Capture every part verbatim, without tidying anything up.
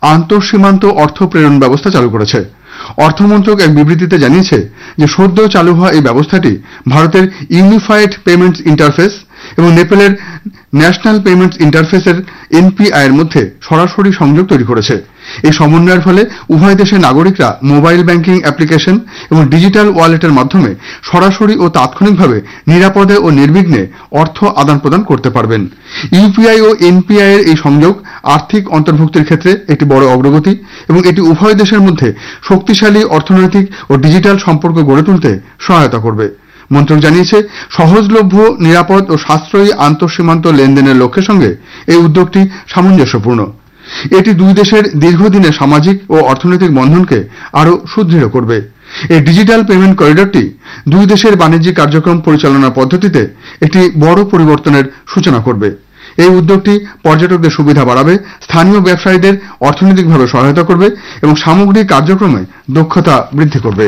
আন্তঃসীমান্ত অর্থ প্রেরণ ব্যবস্থা চালু করেছে। অর্থমন্ত্রক এক বিবৃতিতে জানিয়েছে যে সদ্য চালু হওয়া এই ব্যবস্থাটি ভারতের ইউনিফাইড পেমেন্টস ইন্টারফেস এবং নেপালের ন্যাশনাল পেমেন্টস ইন্টারফেসের এনপিআই এর মধ্যে সরাসরি সংযোগ তৈরি করেছে। এই সমন্বয়ের ফলে উভয় দেশের নাগরিকরা মোবাইল ব্যাংকিং অ্যাপ্লিকেশন এবং ডিজিটাল ওয়ালেটের মাধ্যমে সরাসরি ও তাৎক্ষণিকভাবে নিরাপদে ও নির্বিঘ্নে অর্থ আদান প্রদান করতে পারবেন। ইউপিআই ও এনপিআই এর এই সংযোগ আর্থিক অন্তর্ভুক্তির ক্ষেত্রে একটি বড় অগ্রগতি এবং এটি উভয় দেশের মধ্যে শক্তিশালী অর্থনৈতিক ও ডিজিটাল সম্পর্ক গড়ে তুলতে সহায়তা করবে। মন্ত্রক জানিয়েছে, সহজলভ্য, নিরাপদ ও সাশ্রয়ী আন্তঃসীমান্ত লেনদেনের লক্ষ্যের সঙ্গে এই উদ্যোগটি সামঞ্জস্যপূর্ণ। এটি দুই দেশের দীর্ঘদিনের সামাজিক ও অর্থনৈতিক বন্ধনকে আরও সুদৃঢ় করবে। এই ডিজিটাল পেমেন্ট করিডরটি দুই দেশের বাণিজ্যিক কার্যক্রম পরিচালনার পদ্ধতিতে একটি বড় পরিবর্তনের সূচনা করবে। এই উদ্যোগটি পর্যটকদের সুবিধা বাড়াবে, স্থানীয় ব্যবসায়ীদের অর্থনৈতিকভাবে সহায়তা করবে এবং সামগ্রিক কার্যক্রমে দক্ষতা বৃদ্ধি করবে।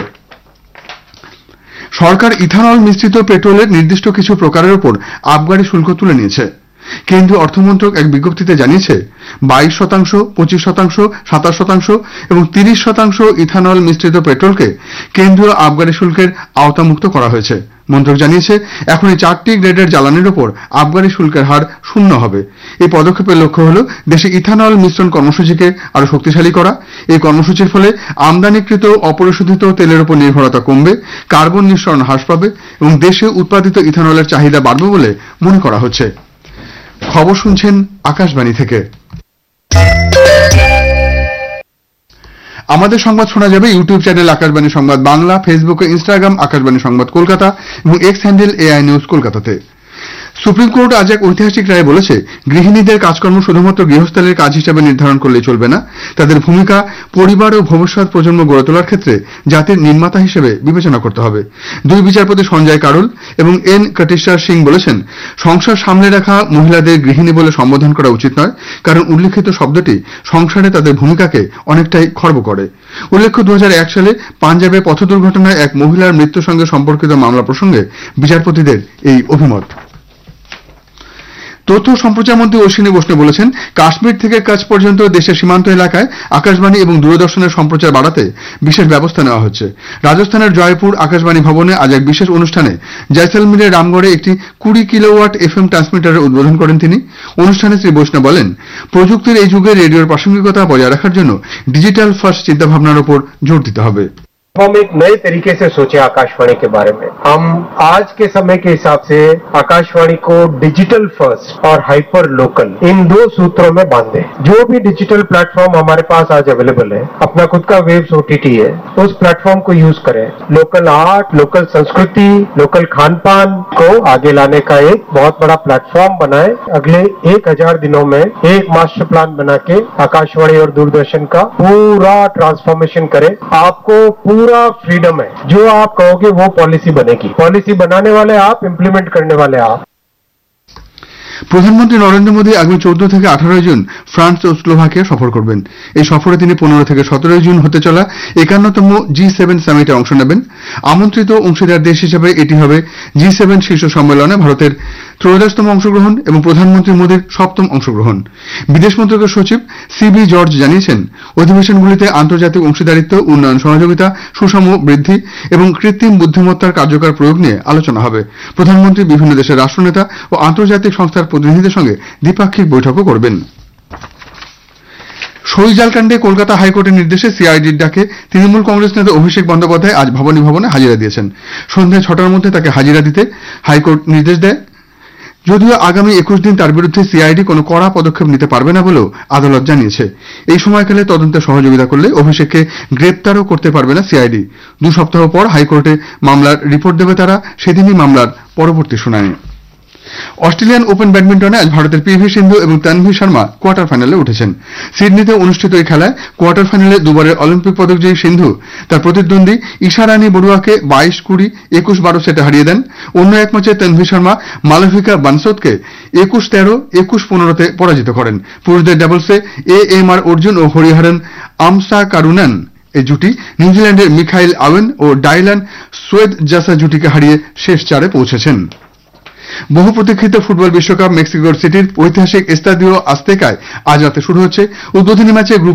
সরকার ইথানল মিশ্রিত পেট্রোলের নির্দিষ্ট কিছু প্রকারের উপর আবগারি শুল্ক তুলে নিয়েছে। কেন্দ্রীয় অর্থমন্ত্রক এক বিজ্ঞপ্তিতে জানিয়েছে, বাইশ শতাংশ, পঁচিশ শতাংশ, সাতাশ শতাংশ এবং তিরিশ শতাংশ ইথানল মিশ্রিত পেট্রোলকে কেন্দ্রীয় আবগারি শুল্কের আওতামুক্ত করা হয়েছে। মন্ত্রক জানিয়েছে, এখন এই চারটি গ্রেডের জ্বালানির উপর আবগারি শুল্কের হার শূন্য হবে। এই পদক্ষেপের লক্ষ্য হল দেশে ইথানল মিশ্রণ কর্মসূচিকে আরও শক্তিশালী করা। এই কর্মসূচির ফলে আমদানিকৃত অপরিশোধিত তেলের উপর নির্ভরতা কমবে, কার্বন নিঃসরণ হ্রাস পাবে এবং দেশে উৎপাদিত ইথানলের চাহিদা বাড়বে বলে মনে করা হচ্ছে। খবর শুনছেন আকাশবাণী থেকে। আমাদের সংবাদ শোনা যাবে ইউটিউব চ্যানেল আকাশবাণী সংবাদ বাংলা, ফেসবুক ও ইনস্টাগ্রাম আকাশবাণী সংবাদ কলকাতা এবং এক্স হ্যান্ডেল এআই নিউজ কলকাতাতে। সুপ্রিম কোর্ট আজ এক ঐতিহাসিক রায়ে বলেছে, গৃহিণীদের কাজকর্ম শুধুমাত্র গৃহস্থালির কাজ হিসেবে নির্ধারণ করলে চলবে না, তাদের ভূমিকা পরিবার ও ভবিষ্যৎ প্রজন্ম গড়ে তোলার ক্ষেত্রে জাতির নির্মাতা হিসেবে বিবেচনা করতে হবে। দুই বিচারপতি সঞ্জয় কারোল এবং এন কটেশ্বর সিং বলেছেন, সংসার সামলে রাখা মহিলাদের গৃহিণী বলে সম্বোধন করা উচিত নয়, কারণ উল্লিখিত শব্দটি সংসারে তাদের ভূমিকাকে অনেকটাই খর্ব করে। উল্লেখ্য, দু হাজার এক সালে পাঞ্জাবে পথ দুর্ঘটনায় এক মহিলার মৃত্যুর সঙ্গে সম্পর্কিত মামলা প্রসঙ্গে বিচারপতিদের এই অভিমত। তথ্য সম্প্রচার মন্ত্রী অশ্বিনী বৈষ্ণব বলেছেন, কাশ্মীর থেকে কাছ পর্যন্ত দেশের সীমান্ত এলাকায় আকাশবাণী এবং দূরদর্শনের সম্প্রচার বাড়াতে বিশেষ ব্যবস্থা নেওয়া হচ্ছে। রাজস্থানের জয়পুর আকাশবাণী ভবনে আজ এক বিশেষ অনুষ্ঠানে জয়সলমীরের রামগড়ে একটি কুড়ি কিলোওয়াট এফএম ট্রান্সমিটারের উদ্বোধন করেন তিনি। অনুষ্ঠানে শ্রী বৈষ্ণব বলেন, প্রযুক্তির এই যুগে রেডিওর প্রাসঙ্গিকতা বজায় রাখার জন্য ডিজিটাল ফার্স্ট চিন্তাভাবনার উপর জোর দিতে হবে। हम एक नए तरीके से सोचे आकाशवाणी के बारे में। हम आज के समय के हिसाब से आकाशवाणी को डिजिटल फर्स्ट और हाइपर लोकल इन दो सूत्रों में बांधे। जो भी डिजिटल प्लेटफॉर्म हमारे पास आज अवेलेबल है, अपना खुद का वेव्स ओटीटी है, उस प्लेटफॉर्म को यूज करें। लोकल आर्ट, लोकल संस्कृति, लोकल खान पान को आगे लाने का एक बहुत बड़ा प्लेटफॉर्म बनाए। अगले एक हजार दिनों में एक मास्टर प्लान बना के आकाशवाणी और दूरदर्शन का पूरा ट्रांसफॉर्मेशन करें। आपको पूरा फ्रीडम है, जो आप कहोगे वो पॉलिसी बनेगी। पॉलिसी बनाने वाले आप, इम्प्लीमेंट करने वाले आप। প্রধানমন্ত্রী নরেন্দ্র মোদী আগামী চৌদ্দ থেকে আঠারোই জুন ফ্রান্স ও স্লোভাকিয়া সফর করবেন। এই সফরে তিনি পনেরো থেকে সতেরোই জুন হতে চলা একান্নতম জি সেভেন সামিটে অংশ নেবেন। আমন্ত্রিত অংশীদার দেশ হিসেবে এটি হবে জি সেভেন শীর্ষ সম্মেলনে ভারতের ত্রয়োদশতম অংশগ্রহণ এবং প্রধানমন্ত্রী মোদীর সপ্তম অংশগ্রহণ। বিদেশ মন্ত্রকের সচিব সিবি জর্জ জানিয়েছেন, অধিবেশনগুলিতে আন্তর্জাতিক অংশীদারিত্ব, উন্নয়ন সহযোগিতা, সুষম বৃদ্ধি এবং কৃত্রিম বুদ্ধিমত্তার কার্যকর প্রয়োগ নিয়ে আলোচনা হবে। প্রধানমন্ত্রী বিভিন্ন দেশের রাষ্ট্রনেতা ও আন্তর্জাতিক সংস্থার প্রতিনিধিদের সঙ্গে দ্বিপাক্ষিক বৈঠকও করবেন। সইজাল কাণ্ডে কলকাতা হাইকোর্টের নির্দেশে সিআইডির ডাকে তৃণমূল কংগ্রেস নেতা অভিষেক বন্দ্যোপাধ্যায় আজ ভবানী ভবনে হাজিরা দিয়েছেন। সন্ধ্যা ছটার মধ্যে তাকে হাজিরা দিতে হাইকোর্ট নির্দেশ দেয়। যদিও আগামী একুশ দিন তার বিরুদ্ধে সিআইডি কোনো কড়া পদক্ষেপ নিতে পারবে না বলেও আদালত জানিয়েছে। এই সময়কালে তদন্তে সহযোগিতা করলে অভিষেককে গ্রেপ্তারও করতে পারবে না সিআইডি। দু সপ্তাহ পর হাইকোর্টে মামলার রিপোর্ট দেবে তারা, সেদিনই মামলার পরবর্তী শুনানি। অস্ট্রেলিয়ান ওপেন ব্যাডমিন্টনে আজ ভারতের পিভি সিন্ধু এবং তানভি শর্মা কোয়ার্টার ফাইনালে উঠেছেন। সিডনিতে অনুষ্ঠিত এই খেলায় কোয়ার্টার ফাইনালে দুবারের অলিম্পিক পদকজয়ী সিন্ধু তার প্রতিদ্বন্দ্বী ঈশা রানী বড়ুয়াকে বাইশ কুড়ি, একুশ বারো সেটে হারিয়ে দেন। অন্য এক ম্যাচে তানভি শর্মা মালভিকা বানসোদকে একুশ তেরো, একুশ পনেরোতে পরাজিত করেন। পুরুষদের ডাবলসে এ এম আর অর্জুন ও হরিহরন আমসা কারুনান এই জুটি নিউজিল্যান্ডের মিখাইল আওয়েন ও ডাইলান সোয়েদ জাসা জুটিকে হারিয়ে শেষ চারে পৌঁছেছেন। বহু প্রতীক্ষিত ফুটবল বিশ্বকাপ মেক্সিকোর সিটির ঐতিহাসিক এস্তাদিও আজতেকায় আজ রাতে শুরু হচ্ছে। উদ্বোধনী ম্যাচে গ্রুপ